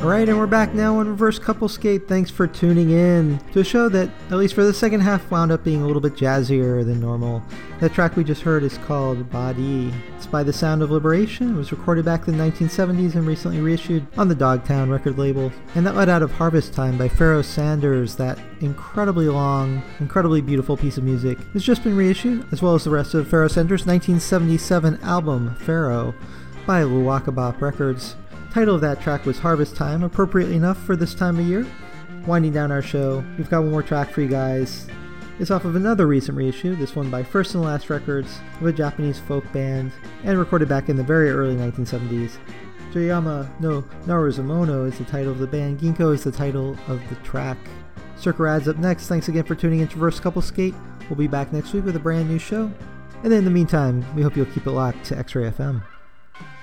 Alright, and we're back now on Reverse Couplescape. Thanks for tuning in to a show that, at least for the second half, wound up being a little bit jazzier than normal. That track we just heard is called Badi. It's by The Sound of Liberation. It was recorded back in the 1970s and recently reissued on the Dogtown record label. And that led out of Harvest Time by Pharoah Sanders. That incredibly long, incredibly beautiful piece of music has just been reissued, as well as the rest of Pharoah Sanders' 1977 album, Pharaoh, by Luwakabop Records. The title of that track was Harvest Time, appropriately enough for this time of year. Winding down our show, we've got one more track for you guys. It's off of another recent reissue, this one by First and Last Records, of a Japanese folk band, and recorded back in the very early 1970s. Joyama no Naruzumono is the title of the band, Ginkgo is the title of the track. Circa Rad's up next. Thanks again for tuning in to Reverse Couplescape. We'll be back next week with a brand new show. And then in the meantime, we hope you'll keep it locked to X-Ray FM.